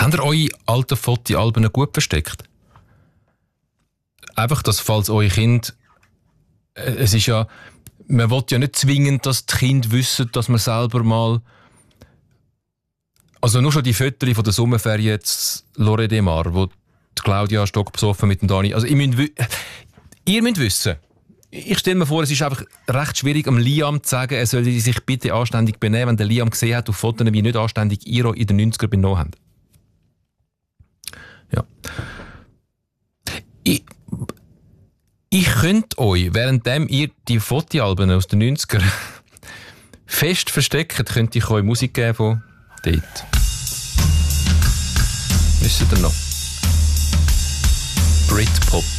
Habt ihr eure alten Fotoalben gut versteckt? Einfach, dass falls eure Kinder... Es ist ja... Man will ja nicht zwingend, dass die Kinder wissen, dass man selber mal... Also nur schon die Fotos von der Sommerferien jetzt Lore de Mar, wo die Claudia stockbesoffen mit dem Dani... Also ihr müsst wissen... Ich stelle mir vor, es ist einfach recht schwierig, am Liam zu sagen, er soll sich bitte anständig benehmen, wenn der Liam gesehen hat auf Fotos, wie nicht anständig ihr in den 90ern benommen habt. Ja. Ich könnte euch, währenddem ihr die Fotoalben aus den 90ern fest versteckt, könnte ich euch Musik geben von dort. Wisst ihr noch? Britpop.